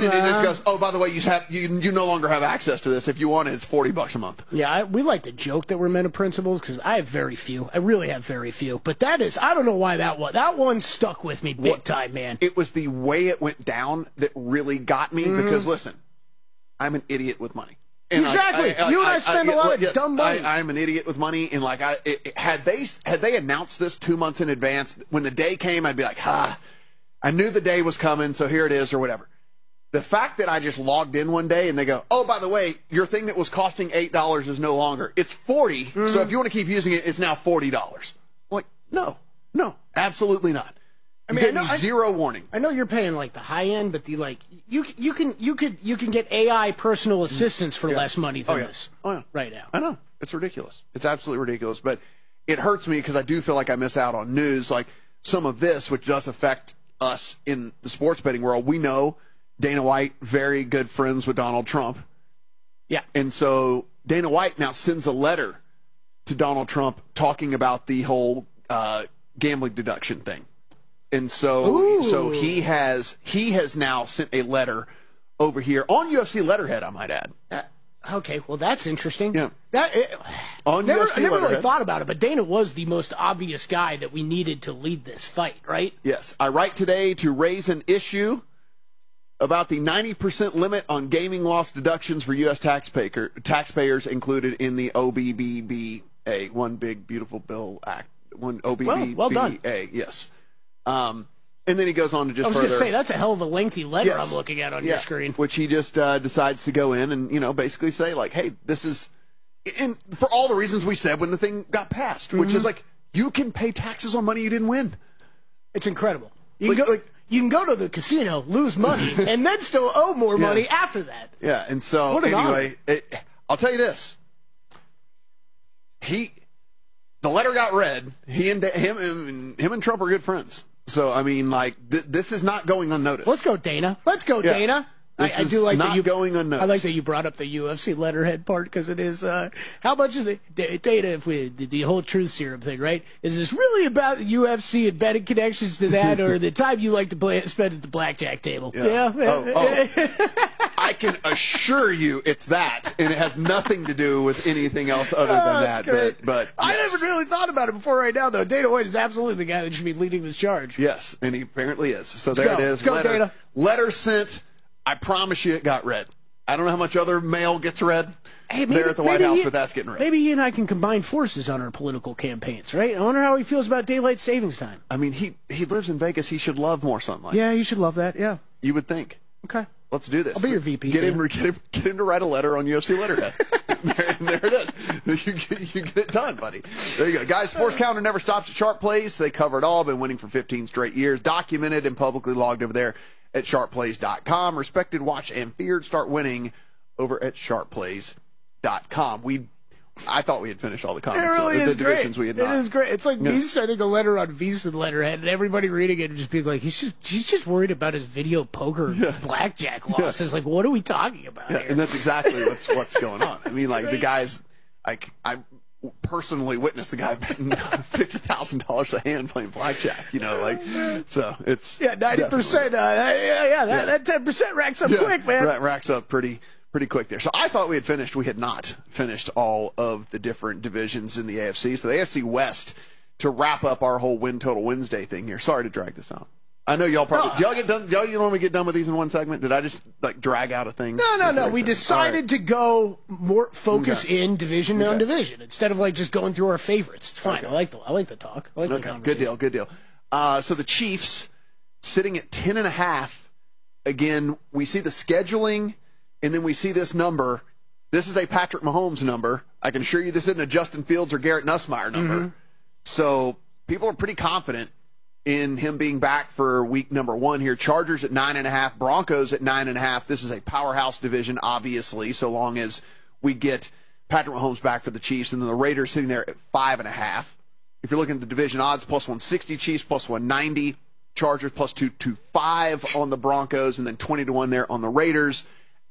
it just goes, oh, by the way, you no longer have access to this. If you want it, it's $40 a month. Yeah, we like to joke that we're men of principles because I have very few. I really have very few. But that is, I don't know why that one stuck with me big time, man. It was the way it went down that really got me because, listen, I'm an idiot with money. And exactly. You and I spend a lot of dumb money. I'm an idiot with money, and had they announced this 2 months in advance, when the day came, I'd be like, I knew the day was coming, so here it is, or whatever. The fact that I just logged in one day and they go, oh, by the way, your thing that was costing $8 is no longer. It's $40. So if you want to keep using it, it's now $40. I'm like, no, absolutely not. I mean, zero warning. I know you're paying like the high end, but you can get AI personal assistance for less money than this right now. I know. It's ridiculous. It's absolutely ridiculous. But it hurts me because I do feel like I miss out on news like some of this, which does affect us in the sports betting world. We know Dana White, very good friends with Donald Trump. Yeah. And so Dana White now sends a letter to Donald Trump talking about the whole gambling deduction thing. And so he has now sent a letter over here on UFC letterhead, I might add. Okay, well, that's interesting. Yeah. I never really thought about it, but Dana was the most obvious guy that we needed to lead this fight, right? Yes. I write today to raise an issue about the 90% limit on gaming loss deductions for U.S. taxpayers included in the OBBBA, One Big Beautiful Bill Act. One OBBBA. Well done. Yes. And then he goes on to just further. I was going to say, that's a hell of a lengthy letter I'm looking at on your screen. Which he just decides to go in and, basically say, like, hey, this is, and for all the reasons we said when the thing got passed, which is like, you can pay taxes on money you didn't win. It's incredible. You can go to the casino, lose money, and then still owe more money after that. Yeah, and so, anyway, I'll tell you this. The letter got read. Him and Trump are good friends. So, I mean, like, this is not going unnoticed. Let's go, Dana. Let's go, Dana. I do like not going unnoticed. I like that you brought up the UFC letterhead part because it is. How much is Dana? If the whole truth serum thing, right? Is this really about UFC and betting connections to that, or the time you like to spend at the blackjack table? Yeah. I can assure you, it's that, and it has nothing to do with anything else other than that. Great. But I never really thought about it before right now, though. Dana White is absolutely the guy that should be leading this charge. Yes, and he apparently is. So there it is. Let's go, Dana. Letter sent. I promise you it got read. I don't know how much other mail gets read there at the White House, but that's getting read. Maybe he and I can combine forces on our political campaigns, right? I wonder how he feels about daylight savings time. I mean, he lives in Vegas. He should love more sunlight. Yeah, you should love that, yeah. You would think. Okay. Let's do this. I'll be your VP. Get him to write a letter on UFC letterhead. there it is. You get it done, buddy. There you go. Guys, Sports Calendar never stops at Sharp Plays. They cover it all. Been winning for 15 straight years. Documented and publicly logged over there at sharpplays.com. Respected, watched, and feared. Start winning over at sharpplays.com. I thought we had finished all the comments. It really is great. We had not. It is great. It's like me sending a letter on Visa letterhead and everybody reading it and just being like, he's just worried about his video poker blackjack losses. Like, what are we talking about here? And that's exactly what's going on. I mean, like, the guy's, like, I personally witnessed the guy betting $50,000 a hand playing blackjack, so it's 90%. That 10% racks up quick, man. Racks up pretty quick there. So I thought we had finished. We had not finished all of the different divisions in the AFC. So the AFC West, to wrap up our whole Win Total Wednesday thing here. Sorry to drag this out. I know y'all probably do y'all get done. Y'all normally get done with these in one segment. Did I just drag out a thing? No. We decided to go more focus in division on division instead of just going through our favorites. It's fine. Okay. I like the talk. I like the conversation. Good deal. So the Chiefs sitting at 10.5. Again, we see the scheduling, and then we see this number. This is a Patrick Mahomes number. I can assure you this isn't a Justin Fields or Garrett Nussmeier number. Mm-hmm. So people are pretty confident in him being back for week number 1 here. Chargers at 9.5, Broncos at 9.5. This is a powerhouse division, obviously, so long as we get Patrick Mahomes back for the Chiefs. And then the Raiders sitting there at 5.5. If you're looking at the division odds, plus 160 Chiefs, plus 190 Chargers, plus 225 on the Broncos, and then 20-1 there on the Raiders.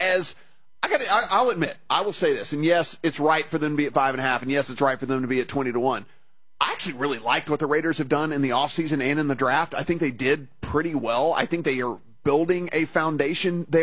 I'll admit, I will say this, and yes, it's right for them to be at 5.5, and yes, it's right for them to be at 20-1. I actually really liked what the Raiders have done in the offseason and in the draft. I think they did pretty well. I think they are building a foundation there.